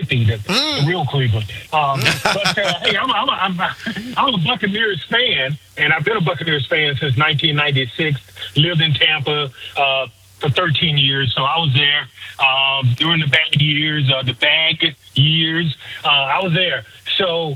McCarthy, the real Cleveland. But hey, I'm a Buccaneers fan, and I've been a Buccaneers fan since 1996. Lived in Tampa for 13 years, so I was there during the bad years, the bag years. I was there. So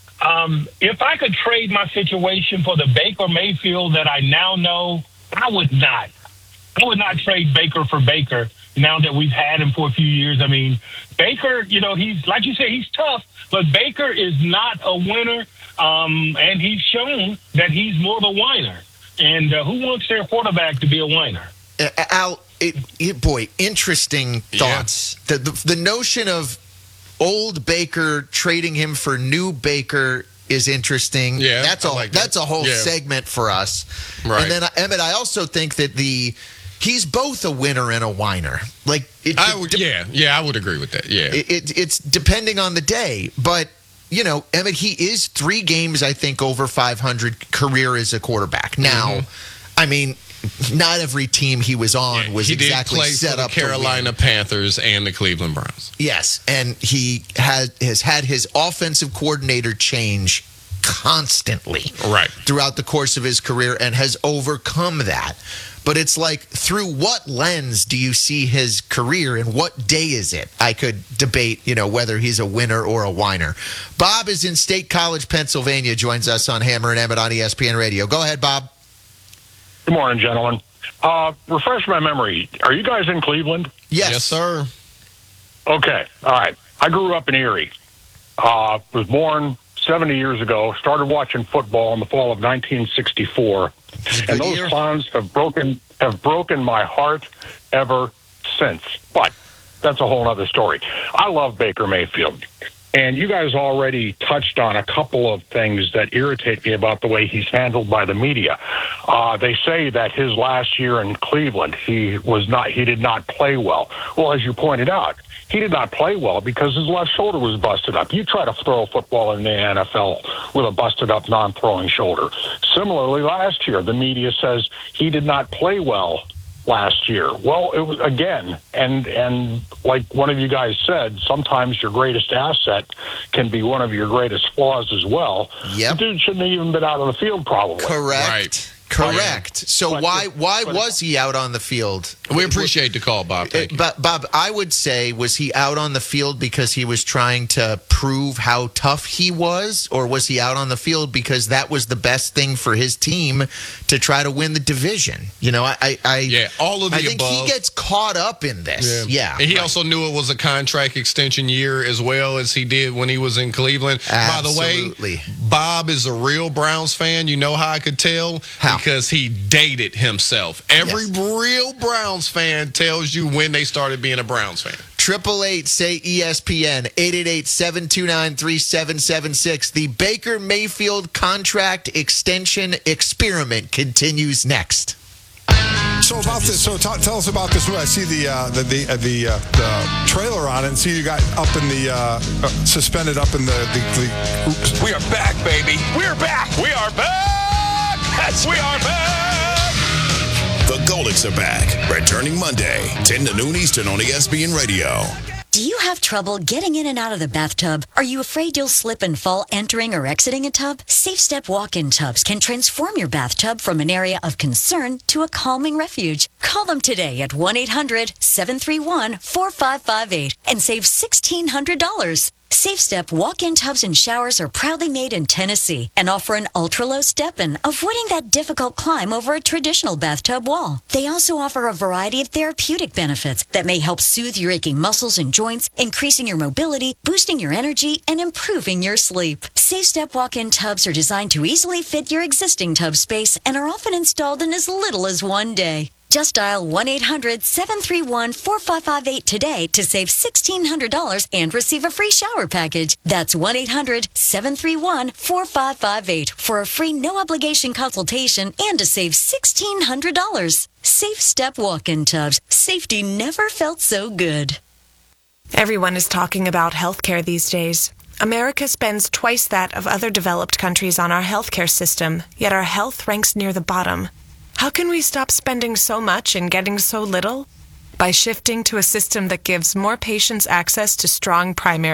if I could trade my situation for the Baker Mayfield that I now know, I would not. I would not trade Baker for Baker now that we've had him for a few years. I mean, Baker, he's, like you said, he's tough, but Baker is not a winner, and he's shown that he's more of a whiner. And who wants their quarterback to be a whiner? Al, boy, interesting thoughts. Yeah. The notion of old Baker trading him for new Baker is interesting. Yeah, that's a whole segment for us. Right. And then, Emmett, I also think that he's both a winner and a whiner. I would agree with that. Yeah, it's depending on the day, but. Emmett, he is 3 games, I think, over 500 career as a quarterback. Now, I mean, not every team he was on was exactly set up for the Carolina Panthers and the Cleveland Browns. Yes, and he has had his offensive coordinator change constantly throughout the course of his career and has overcome that. But it's like, through what lens do you see his career and what day is it? I could debate, whether he's a winner or a whiner. Bob is in State College, Pennsylvania, joins us on Hammer and Emmett on ESPN Radio. Go ahead, Bob. Good morning, gentlemen. Refresh my memory. Are you guys in Cleveland? Yes, sir. Okay. All right. I grew up in Erie. Was born 70 years ago. Started watching football in the fall of 1964. And those clowns have broken my heart ever since. But that's a whole other story. I love Baker Mayfield. And you guys already touched on a couple of things that irritate me about the way he's handled by the media. They say that his last year in Cleveland, he did not play well. Well, as you pointed out, he did not play well because his left shoulder was busted up. You try to throw a football in the NFL with a busted up non-throwing shoulder. Similarly, last year, the media says he did not play well last year. Well, it was again, and like one of you guys said, sometimes your greatest asset can be one of your greatest flaws as well. Yep. The dude shouldn't have even been out on the field, probably. Correct. So why was he out on the field? We appreciate the call, Bob. Thank you. But Bob, I would say, was he out on the field because he was trying to prove how tough he was, or was he out on the field because that was the best thing for his team to try to win the division? All of the above. I think he gets caught up in this. Yeah. And he also knew it was a contract extension year as well as he did when he was in Cleveland. Absolutely. By the way, Bob is a real Browns fan. You know how I could tell? How? Because he dated himself. Every real Browns fan tells you when they started being a Browns fan. 888 say ESPN 888-729-3776. The Baker Mayfield contract extension experiment continues next. So about this, tell us about this. I see the trailer on it, and see you got up in the suspended up in the. We are back, baby. We are back. We are back. Yes, we are back. The Golics are back, returning Monday, 10 to noon Eastern on ESPN Radio. Do you have trouble getting in and out of the bathtub? Are you afraid you'll slip and fall entering or exiting a tub? Safe Step walk-in tubs can transform your bathtub from an area of concern to a calming refuge. Call them today at 1-800-731-4558 and save $1,600. Safe Step walk-in tubs and showers are proudly made in Tennessee and offer an ultra-low step-in, avoiding that difficult climb over a traditional bathtub wall. They also offer a variety of therapeutic benefits that may help soothe your aching muscles and joints, increasing your mobility, boosting your energy, and improving your sleep. Safe Step walk-in tubs are designed to easily fit your existing tub space and are often installed in as little as 1 day. Just dial 1-800-731-4558 today to save $1,600 and receive a free shower package. That's 1-800-731-4558 for a free no-obligation consultation and to save $1,600. Safe Step walk-in tubs. Safety never felt so good. Everyone is talking about healthcare these days. America spends twice that of other developed countries on our healthcare system, yet our health ranks near the bottom. How can we stop spending so much and getting so little? By shifting to a system that gives more patients access to strong primary